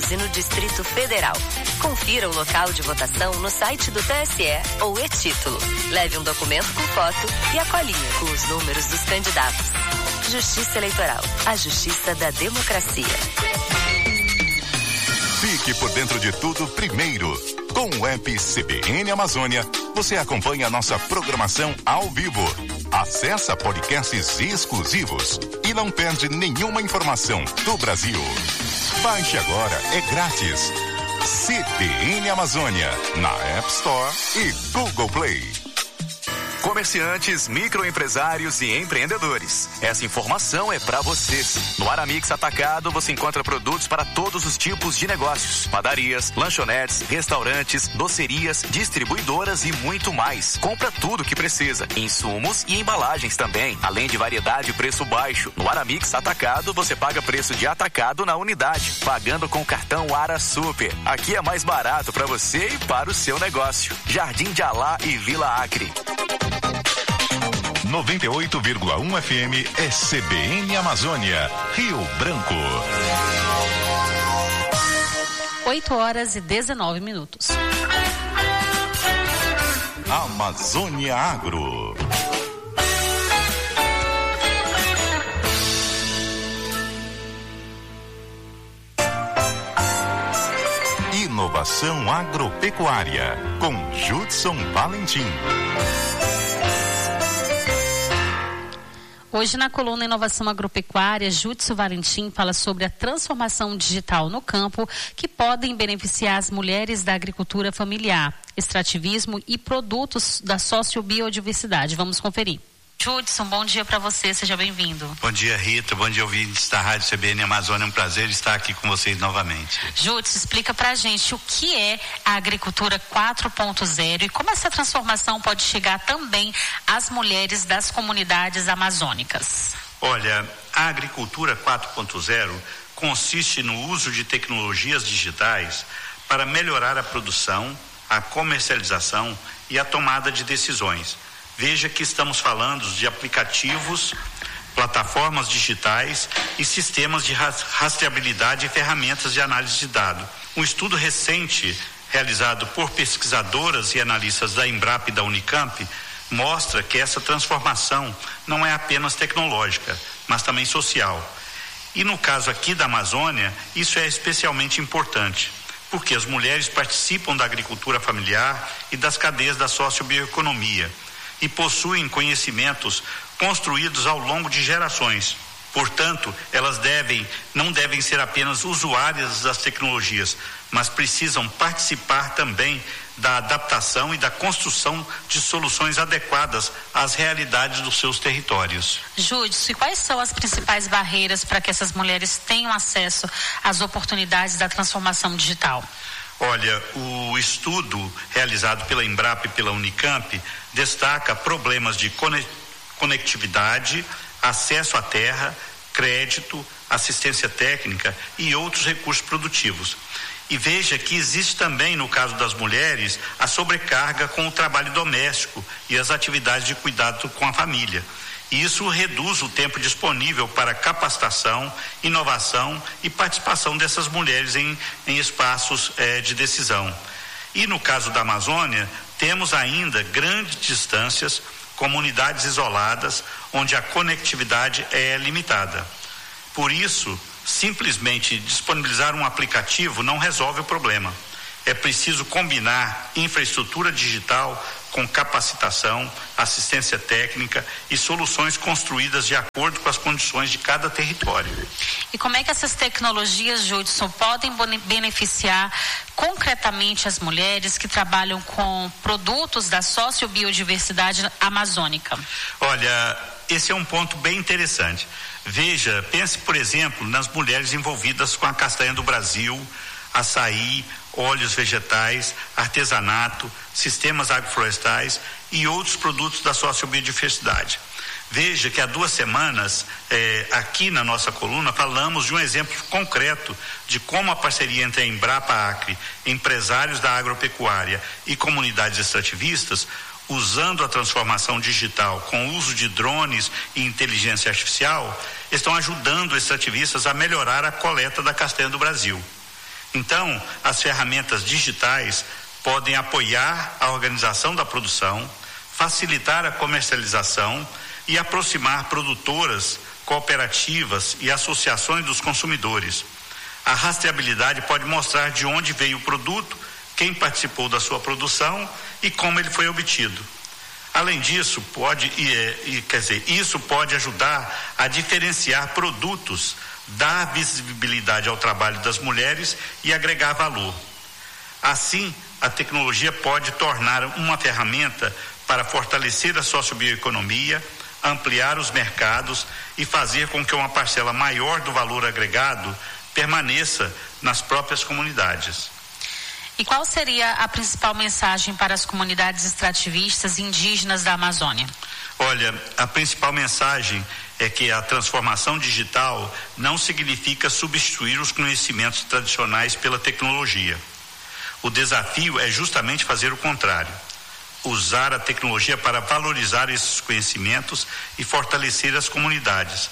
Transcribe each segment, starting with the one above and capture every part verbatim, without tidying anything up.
e no Distrito Federal. Confira o local de votação no site do T S E ou e-título. Leve um documento com foto e a colinha com os números dos candidatos. Justiça Eleitoral, a justiça da democracia. Fique por dentro de tudo primeiro. Com o app C B N Amazônia, você acompanha a nossa programação ao vivo. Acesse podcasts exclusivos e não perde nenhuma informação do Brasil. Baixe agora, é grátis. C B N Amazônia, na App Store e Google Play. Comerciantes, microempresários e empreendedores. Essa informação é para vocês. No Aramix Atacado você encontra produtos para todos os tipos de negócios. Padarias, lanchonetes, restaurantes, docerias, distribuidoras e muito mais. Compra tudo que precisa. Insumos e embalagens também. Além de variedade e preço baixo. No Aramix Atacado você paga preço de atacado na unidade. Pagando com o cartão Ara Super. Aqui é mais barato para você e para o seu negócio. Jardim de Alá e Vila Acre. noventa e oito vírgula um F M é C B N Amazônia, Rio Branco. oito horas e dezenove minutos. Amazônia Agro. Inovação agropecuária com Judson Valentim. Hoje na coluna Inovação Agropecuária, Judson Valentim fala sobre a transformação digital no campo que podem beneficiar as mulheres da agricultura familiar, extrativismo e produtos da sociobiodiversidade. Vamos conferir. Judson, bom dia para você, seja bem-vindo. Bom dia, Rita, bom dia, ouvintes da Rádio C B N Amazônia, é um prazer estar aqui com vocês novamente. Judson, explica pra gente o que é a agricultura quatro ponto zero e como essa transformação pode chegar também às mulheres das comunidades amazônicas. Olha, a agricultura quatro ponto zero consiste no uso de tecnologias digitais para melhorar a produção, a comercialização e a tomada de decisões. Veja que estamos falando de aplicativos, plataformas digitais e sistemas de rastreabilidade e ferramentas de análise de dados. Um estudo recente realizado por pesquisadoras e analistas da Embrapa e da Unicamp mostra que essa transformação não é apenas tecnológica, mas também social. E no caso aqui da Amazônia, isso é especialmente importante, porque as mulheres participam da agricultura familiar e das cadeias da sociobioeconomia e possuem conhecimentos construídos ao longo de gerações. Portanto, elas devem, não devem ser apenas usuárias das tecnologias, mas precisam participar também da adaptação e da construção de soluções adequadas às realidades dos seus territórios. Judson, e quais são as principais barreiras para que essas mulheres tenham acesso às oportunidades da transformação digital? Olha, o estudo realizado pela Embrapa e pela Unicamp destaca problemas de conectividade, acesso à terra, crédito, assistência técnica e outros recursos produtivos. E veja que existe também, no caso das mulheres, a sobrecarga com o trabalho doméstico e as atividades de cuidado com a família. E isso reduz o tempo disponível para capacitação, inovação e participação dessas mulheres em, em espaços eh, de decisão. E no caso da Amazônia, temos ainda grandes distâncias, comunidades isoladas, onde a conectividade é limitada. Por isso, simplesmente disponibilizar um aplicativo não resolve o problema. É preciso combinar infraestrutura digital com capacitação, assistência técnica e soluções construídas de acordo com as condições de cada território. E como é que essas tecnologias, Judson, podem beneficiar concretamente as mulheres que trabalham com produtos da sociobiodiversidade amazônica? Olha, esse é um ponto bem interessante. Veja, pense, por exemplo, nas mulheres envolvidas com a castanha do Brasil, açaí, óleos vegetais, artesanato, sistemas agroflorestais e outros produtos da sociobiodiversidade. Veja que há duas semanas, eh, aqui na nossa coluna, falamos de um exemplo concreto de como a parceria entre a Embrapa Acre, empresários da agropecuária e comunidades extrativistas, usando a transformação digital com o uso de drones e inteligência artificial, estão ajudando extrativistas a melhorar a coleta da castanha do Brasil. Então, as ferramentas digitais podem apoiar a organização da produção, facilitar a comercialização e aproximar produtoras, cooperativas e associações dos consumidores. A rastreabilidade pode mostrar de onde veio o produto, quem participou da sua produção e como ele foi obtido. Além disso, pode, e, e, quer dizer, isso pode ajudar a diferenciar produtos, dar visibilidade ao trabalho das mulheres e agregar valor. Assim, a tecnologia pode tornar uma ferramenta para fortalecer a sociobioeconomia, ampliar os mercados e fazer com que uma parcela maior do valor agregado permaneça nas próprias comunidades. E qual seria a principal mensagem para as comunidades extrativistas indígenas da Amazônia? Olha, a principal mensagem é que a transformação digital não significa substituir os conhecimentos tradicionais pela tecnologia. O desafio é justamente fazer o contrário. Usar a tecnologia para valorizar esses conhecimentos e fortalecer as comunidades.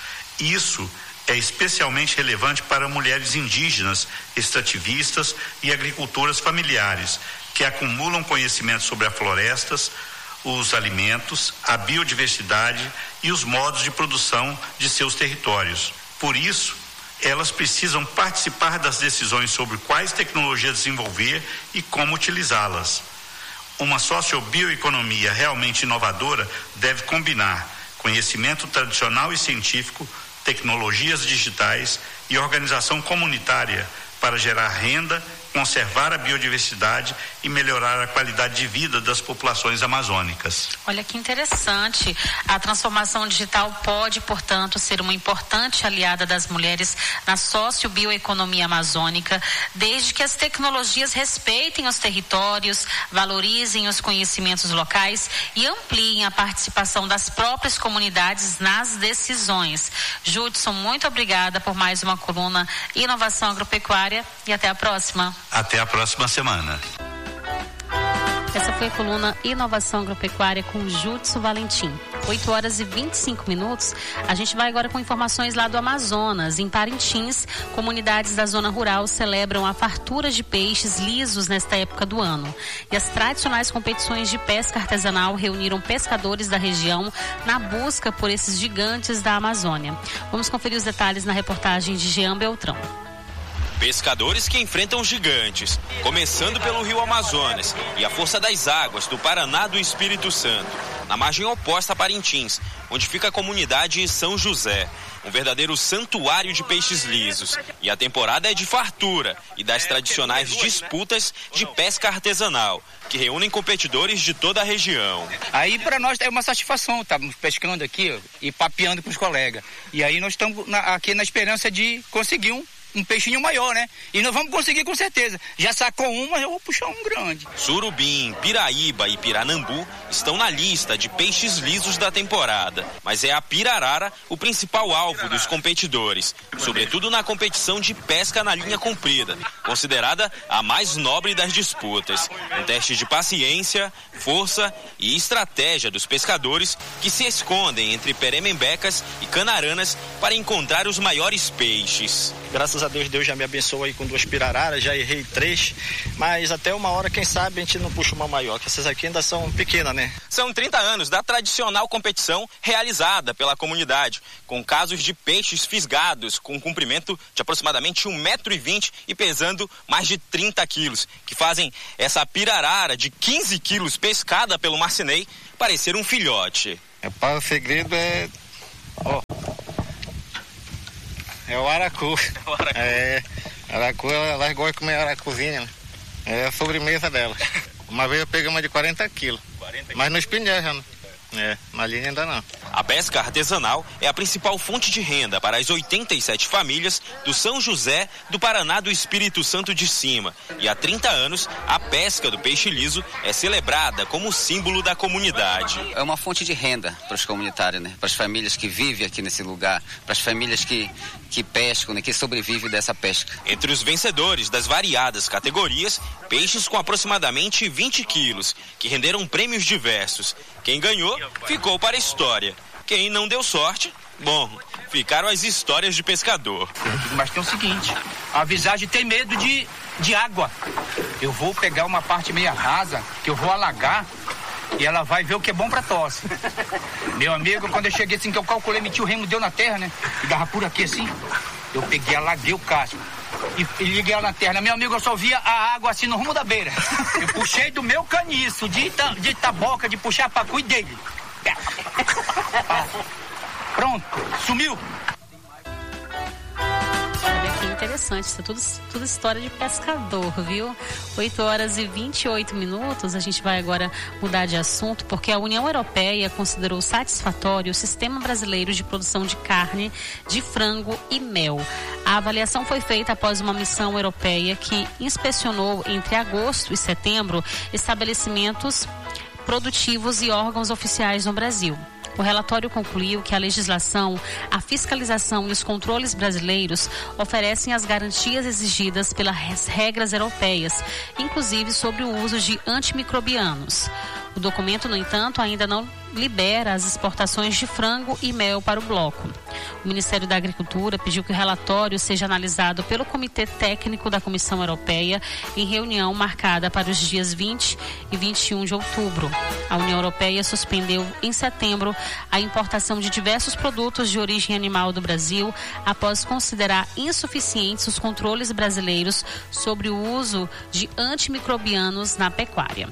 Isso é especialmente relevante para mulheres indígenas, extrativistas e agricultoras familiares, que acumulam conhecimento sobre as florestas, os alimentos, a biodiversidade e os modos de produção de seus territórios. Por isso, elas precisam participar das decisões sobre quais tecnologias desenvolver e como utilizá-las. Uma sociobioeconomia realmente inovadora deve combinar conhecimento tradicional e científico, tecnologias digitais e organização comunitária para gerar renda, conservar a biodiversidade e melhorar a qualidade de vida das populações amazônicas. Olha que interessante. A transformação digital pode, portanto, ser uma importante aliada das mulheres na sociobioeconomia amazônica, desde que as tecnologias respeitem os territórios, valorizem os conhecimentos locais e ampliem a participação das próprias comunidades nas decisões. Judson, muito obrigada por mais uma coluna Inovação Agropecuária e até a próxima. Até a próxima semana. Essa foi a coluna Inovação Agropecuária com Judson Valentim. oito horas e vinte e cinco minutos. A gente vai agora com informações lá do Amazonas. Em Parintins, comunidades da zona rural celebram a fartura de peixes lisos nesta época do ano. E as tradicionais competições de pesca artesanal reuniram pescadores da região na busca por esses gigantes da Amazônia. Vamos conferir os detalhes na reportagem de Jean Beltrão. Pescadores que enfrentam gigantes, começando pelo rio Amazonas e a força das águas do Paraná do Espírito Santo, na margem oposta a Parintins, onde fica a comunidade São José, um verdadeiro santuário de peixes lisos. E a temporada é de fartura e das tradicionais disputas de pesca artesanal, que reúnem competidores de toda a região. Aí para nós é uma satisfação, estamos pescando aqui ó, e papeando com os colegas. E aí nós estamos na, aqui na esperança de conseguir um um peixinho maior, né? E nós vamos conseguir com certeza. Já sacou um, mas eu vou puxar um grande. Surubim, piraíba e piranambu estão na lista de peixes lisos da temporada. Mas é a pirarara o principal alvo dos competidores, sobretudo na competição de pesca na linha comprida, considerada a mais nobre das disputas. Um teste de paciência, força e estratégia dos pescadores que se escondem entre peremembecas e canaranas para encontrar os maiores peixes. Graças a Deus, Deus já me abençoou aí com duas pirararas, já errei três, mas até uma hora, quem sabe, a gente não puxa uma maior, que essas aqui ainda são pequenas, né? São trinta anos da tradicional competição realizada pela comunidade, com casos de peixes fisgados, com um comprimento de aproximadamente um metro e vinte e pesando mais de trinta quilos, que fazem essa pirarara de quinze quilos pescada pelo marcenei parecer um filhote. É, para o segredo é... Ó. É o aracu. O aracu. É, aracu, ela gosta de comer aracuzinha, né? É a sobremesa dela. Uma vez eu peguei uma de quarenta quilos, mas no espinhel já, né? É, na linha ainda não. A pesca artesanal é a principal fonte de renda para as oitenta e sete famílias do São José do Paraná do Espírito Santo de Cima. E há trinta anos, a pesca do peixe liso é celebrada como símbolo da comunidade. É uma fonte de renda para os comunitários, né? Para as famílias que vivem aqui nesse lugar, para as famílias que, que pescam, né? Que sobrevivem dessa pesca. Entre os vencedores das variadas categorias, peixes com aproximadamente vinte quilos, que renderam prêmios diversos. Quem ganhou, ficou para a história. Quem não deu sorte, Bom, ficaram as histórias de pescador. Mas tem o seguinte, a visagem tem medo de, de água. Eu vou pegar uma parte meia rasa, que eu vou alagar, e ela vai ver o que é bom pra tosse. Meu amigo, quando eu cheguei assim, que eu calculei, meti o remo, deu na terra, né? E dava por aqui assim, eu peguei, alaguei o casco. E, e liguei ela na terra. Meu amigo, eu só via a água assim no rumo da beira. Eu puxei do meu caniço, de, ita, de taboca, de puxar pacu e dele. Pronto, sumiu. Olha que interessante, isso é tudo, tudo história de pescador, viu? oito horas e vinte e oito minutos, a gente vai agora mudar de assunto, porque a União Europeia considerou satisfatório o sistema brasileiro de produção de carne, de frango e mel. A avaliação foi feita após uma missão europeia que inspecionou entre agosto e setembro estabelecimentos produtivos e órgãos oficiais no Brasil. O relatório concluiu que a legislação, a fiscalização e os controles brasileiros oferecem as garantias exigidas pelas regras europeias, inclusive sobre o uso de antimicrobianos. O documento, no entanto, ainda não libera as exportações de frango e mel para o bloco. O Ministério da Agricultura pediu que o relatório seja analisado pelo Comitê Técnico da Comissão Europeia em reunião marcada para os dias vinte e vinte e um de outubro. A União Europeia suspendeu em setembro a importação de diversos produtos de origem animal do Brasil após considerar insuficientes os controles brasileiros sobre o uso de antimicrobianos na pecuária.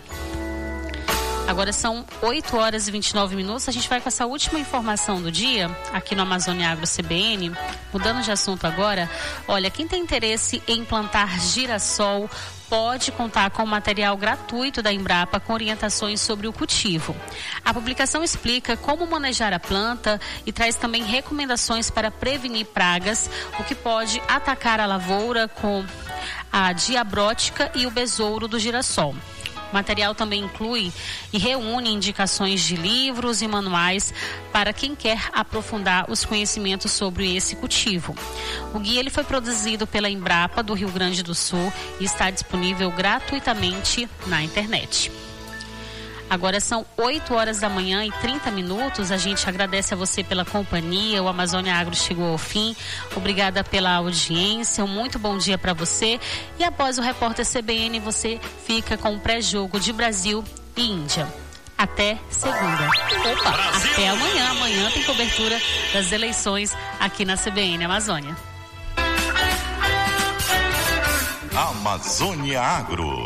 Agora são oito horas e vinte e nove minutos. A gente vai com essa última informação do dia aqui no Amazônia Agro C B N. Mudando de assunto agora, olha, quem tem interesse em plantar girassol pode contar com material gratuito da Embrapa com orientações sobre o cultivo. A publicação explica como manejar a planta e traz também recomendações para prevenir pragas, o que pode atacar a lavoura, com a diabrótica e o besouro do girassol. O material também inclui e reúne indicações de livros e manuais para quem quer aprofundar os conhecimentos sobre esse cultivo. O guia ele foi produzido pela Embrapa do Rio Grande do Sul e está disponível gratuitamente na internet. Agora são oito horas da manhã e trinta minutos. A gente agradece a você pela companhia. O Amazônia Agro chegou ao fim. Obrigada pela audiência. Um muito bom dia para você. E após o Repórter C B N, você fica com o pré-jogo de Brasil e Índia. Até segunda. Opa, Brasil! Até amanhã. Amanhã tem cobertura das eleições aqui na C B N Amazônia. Amazônia Agro.